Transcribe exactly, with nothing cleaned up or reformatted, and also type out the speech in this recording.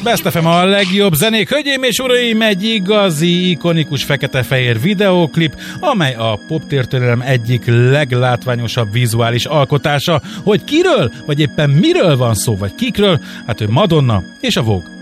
Best ef em a legjobb zenék. Hölgyeim és uraim, egy igazi, ikonikus fekete-fehér videóklip, amely a poptörténelem egyik leglátványosabb vizuális alkotása. Hogy kiről, vagy éppen miről van szó, vagy kikről? Hát ő Madonna és a Vogue.